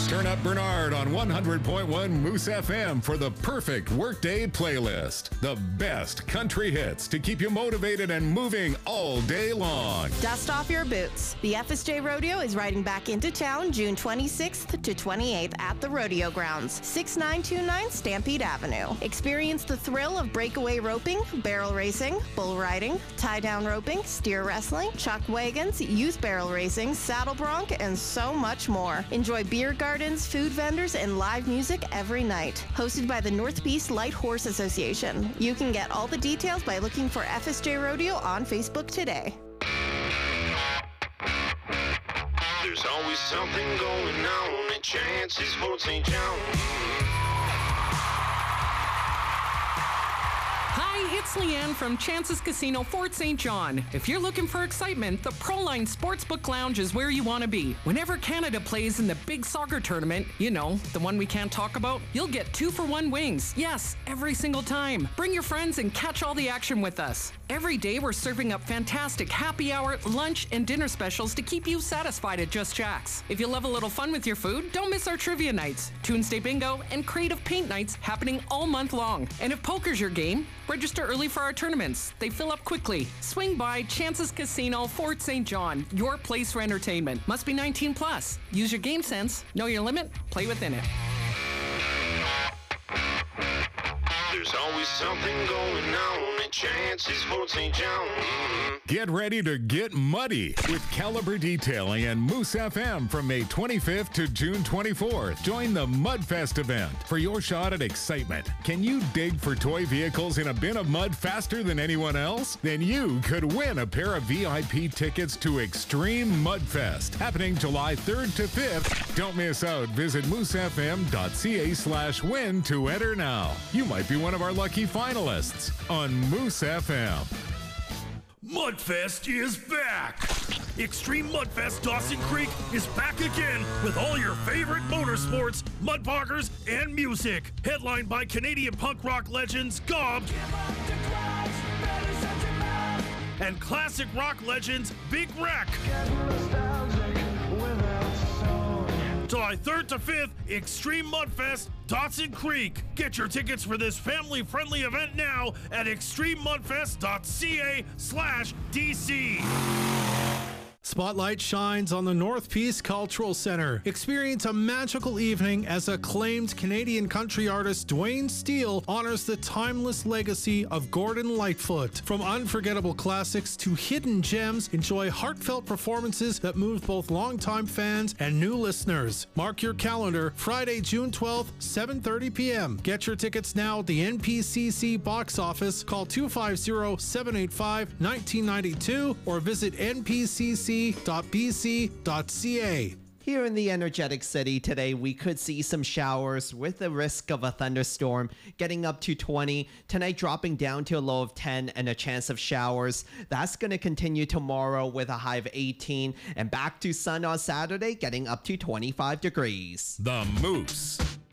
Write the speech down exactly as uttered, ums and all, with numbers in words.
Turn up Bernard on one hundred point one Moose F M for the perfect workday playlist. The best country hits to keep you motivated and moving all day long. Dust off your boots. The F S J Rodeo is riding back into town June twenty-sixth to twenty-eighth at the Rodeo Grounds, six nine two nine Stampede Avenue. Experience the thrill of breakaway roping, barrel racing, bull riding, tie-down roping, steer wrestling, chuck wagons, youth barrel racing, saddle bronc, and so much more. Enjoy beer gardens, food vendors, and live music every night. Hosted by the Northeast Light Horse Association. You can get all the details by looking for F S J Rodeo on Facebook today. There's always something going on at Chance's Fort Saint John. Hi, it's Leanne from Chance's Casino, Fort Saint John. If you're looking for excitement, the Proline Sportsbook Lounge is where you want to be. Whenever Canada plays in the big soccer tournament, you know, the one we can't talk about, you'll get two for one wings. Yes, every single time. Bring your friends and catch all the action with us. Every day we're serving up fantastic happy hour, lunch, and dinner specials to keep you satisfied at Just Jack's. If you love a little fun with your food, don't miss our trivia nights, Tuesday Bingo, and creative paint nights happening all month long. And if poker's your game, register early for our tournaments. They fill up quickly. Swing by Chance's Casino, Fort Saint John, your place for entertainment. Must be nineteen plus. Use your game sense. Know your limit. Play within it. There's always something going on at Chance's Fort Saint John. Get ready to get muddy with Caliber Detailing and Moose F M from May twenty-fifth to June twenty-fourth. Join the Mudfest event for your shot at excitement. Can you dig for toy vehicles in a bin of mud faster than anyone else? Then you could win a pair of V I P tickets to Extreme Mudfest, happening July third to fifth. Don't miss out. Visit moosefm.ca slash win to enter now. You might be one of our lucky finalists on Moose F M. Mudfest is back! Extreme Mudfest Dawson Creek is back again with all your favorite motorsports, mudboggers, and music. Headlined by Canadian punk rock legends Gob and classic rock legends Big Wreck. July third to fifth, Extreme Mudfest, Dawson Creek. Get your tickets for this family-friendly event now at extrememudfest.ca slash DC. Spotlight shines on the North Peace Cultural Centre. Experience a magical evening as acclaimed Canadian country artist Dwayne Steele honors the timeless legacy of Gordon Lightfoot. From unforgettable classics to hidden gems, enjoy heartfelt performances that move both longtime fans and new listeners. Mark your calendar, Friday, June twelfth, seven thirty p.m. Get your tickets now at the N P C C box office. Call two five zero, seven eight five, one nine nine two or visit N P C C dot B C dot C A. Here in the energetic city today, we could see some showers with the risk of a thunderstorm getting up to twenty. Tonight dropping down to a low of ten and a chance of showers. That's going to continue tomorrow with a high of eighteen and back to sun on Saturday getting up to twenty-five degrees. The Moose.